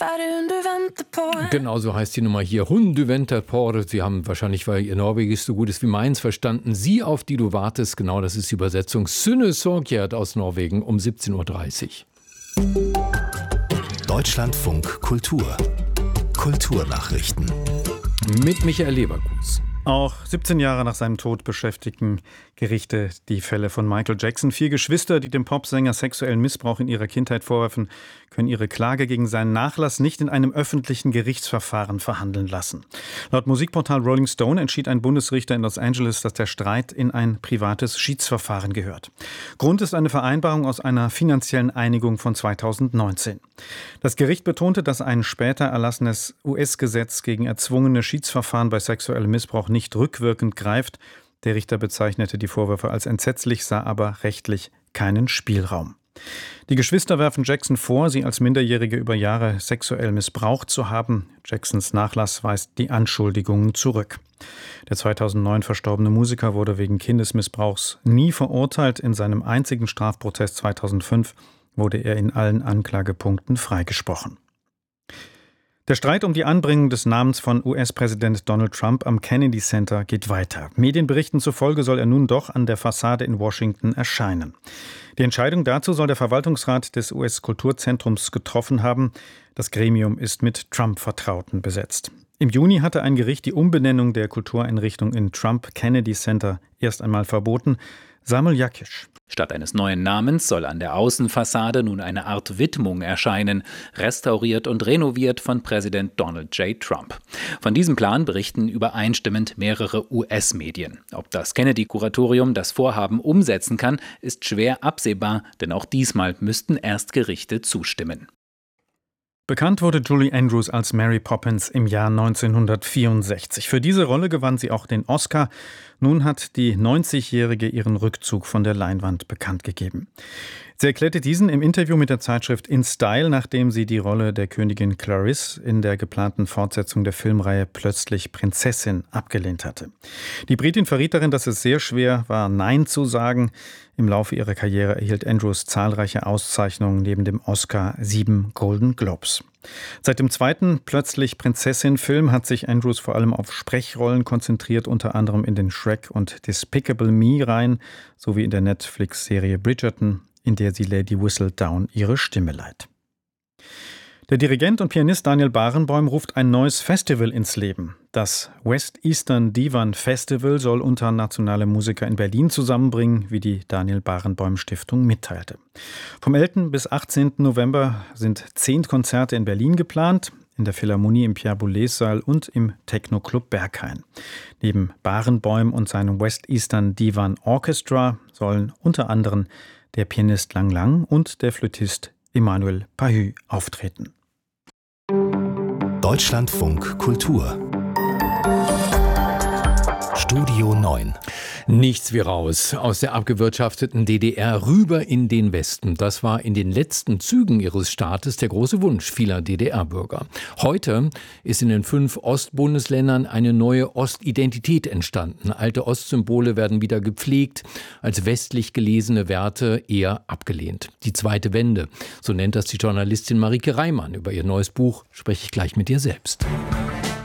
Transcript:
Genau so heißt die Nummer hier. Hun du venter på. Sie haben wahrscheinlich, weil Ihr Norwegisch so gut ist wie meins, verstanden. Sie, auf die du wartest. Genau, das ist die Übersetzung. Synne Sorgjerd aus Norwegen um 17.30 Uhr. Deutschlandfunk Kultur. Kulturnachrichten. Mit Michael Leverkus. Auch 17 Jahre nach seinem Tod beschäftigen Gerichte die Fälle von Michael Jackson. 4 Geschwister, die dem Popsänger sexuellen Missbrauch in ihrer Kindheit vorwerfen, können ihre Klage gegen seinen Nachlass nicht in einem öffentlichen Gerichtsverfahren verhandeln lassen. Laut Musikportal Rolling Stone entschied ein Bundesrichter in Los Angeles, dass der Streit in ein privates Schiedsverfahren gehört. Grund ist eine Vereinbarung aus einer finanziellen Einigung von 2019. Das Gericht betonte, dass ein später erlassenes US-Gesetz gegen erzwungene Schiedsverfahren bei sexuellem Missbrauch nicht rückwirkend greift. Der Richter bezeichnete die Vorwürfe als entsetzlich, sah aber rechtlich keinen Spielraum. Die Geschwister werfen Jackson vor, sie als Minderjährige über Jahre sexuell missbraucht zu haben. Jacksons Nachlass weist die Anschuldigungen zurück. Der 2009 verstorbene Musiker wurde wegen Kindesmissbrauchs nie verurteilt. In seinem einzigen Strafprozess 2005 wurde er in allen Anklagepunkten freigesprochen. Der Streit um die Anbringung des Namens von US-Präsident Donald Trump am Kennedy Center geht weiter. Medienberichten zufolge soll er nun doch an der Fassade in Washington erscheinen. Die Entscheidung dazu soll der Verwaltungsrat des US-Kulturzentrums getroffen haben. Das Gremium ist mit Trump-Vertrauten besetzt. Im Juni hatte ein Gericht die Umbenennung der Kultureinrichtung in Trump Kennedy Center erst einmal verboten. Samuel Jakisch. Statt eines neuen Namens soll an der Außenfassade nun eine Art Widmung erscheinen, restauriert und renoviert von Präsident Donald J. Trump. Von diesem Plan berichten übereinstimmend mehrere US-Medien. Ob das Kennedy-Kuratorium das Vorhaben umsetzen kann, ist schwer absehbar, denn auch diesmal müssten erst Gerichte zustimmen. Bekannt wurde Julie Andrews als Mary Poppins im Jahr 1964. Für diese Rolle gewann sie auch den Oscar. Nun hat die 90-Jährige ihren Rückzug von der Leinwand bekannt gegeben. Sie erklärte diesen im Interview mit der Zeitschrift InStyle, nachdem sie die Rolle der Königin Clarisse in der geplanten Fortsetzung der Filmreihe Plötzlich Prinzessin abgelehnt hatte. Die Britin verriet darin, dass es sehr schwer war, Nein zu sagen. Im Laufe ihrer Karriere erhielt Andrews zahlreiche Auszeichnungen, neben dem Oscar 7 Golden Globes. Seit dem zweiten Plötzlich Prinzessin-Film hat sich Andrews vor allem auf Sprechrollen konzentriert, unter anderem in den Shrek- und Despicable Me-Reihen sowie in der Netflix-Serie Bridgerton, in der sie Lady Whistledown ihre Stimme leiht. Der Dirigent und Pianist Daniel Barenboim ruft ein neues Festival ins Leben. Das West Eastern Divan Festival soll internationale Musiker in Berlin zusammenbringen, wie die Daniel Barenboim Stiftung mitteilte. Vom 11. bis 18. November sind 10 Konzerte in Berlin geplant, in der Philharmonie im Pierre-Boulez-Saal und im Techno-Club Berghain. Neben Barenboim und seinem West Eastern Divan Orchestra sollen unter anderem der Pianist Lang Lang und der Flötist Emmanuel Pahü auftreten. Deutschlandfunk Kultur. Studio 9. Nichts wie raus aus der abgewirtschafteten DDR rüber in den Westen. Das war in den letzten Zügen ihres Staates der große Wunsch vieler DDR-Bürger. Heute ist in den 5 Ostbundesländern eine neue Ostidentität entstanden. Alte Ostsymbole werden wieder gepflegt, als westlich gelesene Werte eher abgelehnt. Die zweite Wende, so nennt das die Journalistin Marike Reimann. Über ihr neues Buch spreche ich gleich mit ihr selbst.